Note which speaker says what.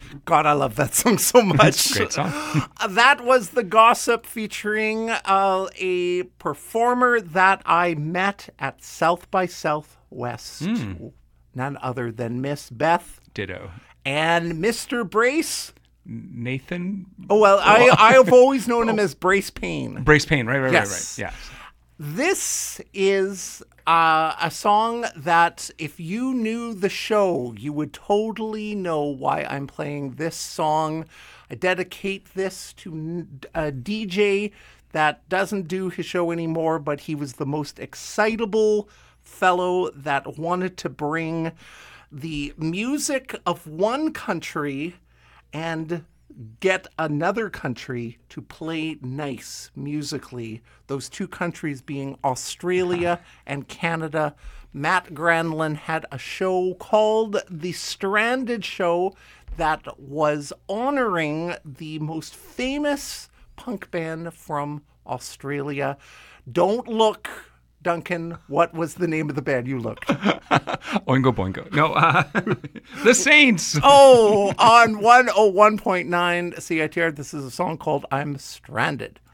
Speaker 1: God, I love that song so much.
Speaker 2: It's a great song.
Speaker 1: That was The Gossip featuring a performer that I met at South by Southwest. None other than Miss Beth
Speaker 2: Ditto.
Speaker 1: and Mr. Brace.
Speaker 2: Nathan?
Speaker 1: Oh, well, I have always known him as Brace Payne.
Speaker 2: Brace Payne, right.
Speaker 1: Yes.
Speaker 2: Yeah.
Speaker 1: This is a song that if you knew the show, you would totally know why I'm playing this song. I dedicate this to a DJ that doesn't do his show anymore, but he was the most excitable fellow that wanted to bring the music of one country and get another country to play nice musically. Those two countries being Australia and Canada. Matt Granlund had a show called The Stranded Show that was honoring the most famous punk band from Australia. Don't look, Duncan. What was the name of the band? You looked.
Speaker 2: Oingo Boingo. No, The Saints.
Speaker 1: Oh, on 101.9 CITR, this is a song called I'm Stranded.